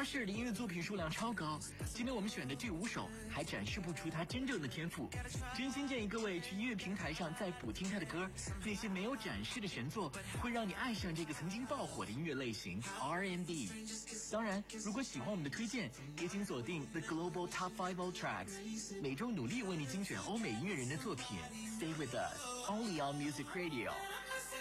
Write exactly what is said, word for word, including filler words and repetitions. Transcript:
Usher 的音乐作品数量超高，今天我们选的这五首还展示不出他真正的天赋。真心建议各位去音乐平台上再补听他的歌，那些没有展示的神作会让你爱上这个曾经爆火的音乐类型 R and B。 当然，如果喜欢我们的推荐，也请锁定 The Global Top five Tracks， 每周努力为你精选欧美音乐人的作品。Stay with us, only on Music Radio。